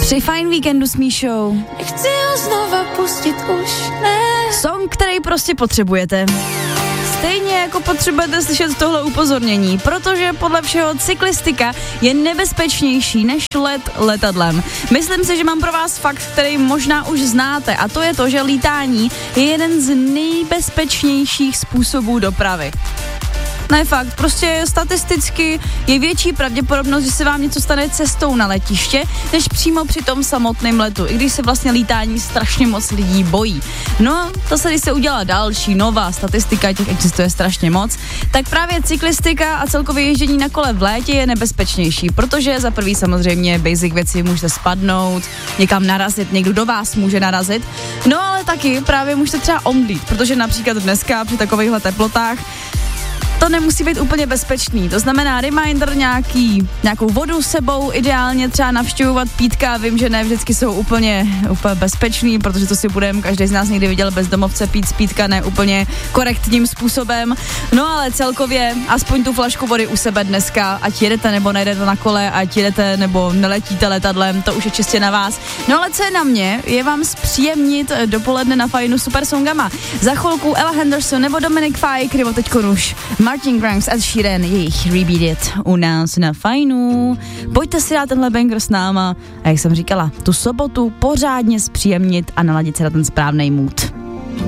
Při Fajn víkendu s Míšou. Chci ho znova pustit už ne. Song, který prostě potřebujete. Stejně jako potřebujete slyšet tohle upozornění, protože podle všeho cyklistika je nebezpečnější než let letadlem. Myslím si, že mám pro vás fakt, který možná už znáte, a to je to, že lítání je jeden z nejbezpečnějších způsobů dopravy. Ne, fakt, prostě statisticky je větší pravděpodobnost, že se vám něco stane cestou na letiště, než přímo při tom samotném letu, i když se vlastně lítání strašně moc lidí bojí. No, to se, když se udělá další nová statistika, těch existuje strašně moc, tak právě cyklistika a celkově ježdění na kole v létě je nebezpečnější, protože za prvý samozřejmě basic věci můžete spadnout, někam narazit, někdo do vás může narazit, no ale taky právě můžete třeba omdlít, protože například dneska při takovýchhle teplotách to nemusí být úplně bezpečný, to znamená reminder nějakou vodu s sebou, ideálně třeba navštěvovat pítka, vím, že ne vždycky jsou úplně bezpečný, protože to si budeme, každý z nás někdy viděl bezdomovce pít z pítka ne úplně korektním způsobem, no ale celkově aspoň tu flašku vody u sebe dneska, ať jedete nebo nejedete na kole, ať jedete nebo neletíte letadlem, to už je čistě na vás. No ale co je na mě, je vám zpříjemnit dopoledne na Fajnu super songama. Za chvilku Ella Henderson nebo Dominic Fike, nebo teďko už Martin Grimes a Ed Sheeran, jejich Rebeat It u nás na Fajnu. Pojďte si dát tenhle banger s náma a jak jsem říkala, tu sobotu pořádně zpříjemnit a naladit se na ten správnej mood.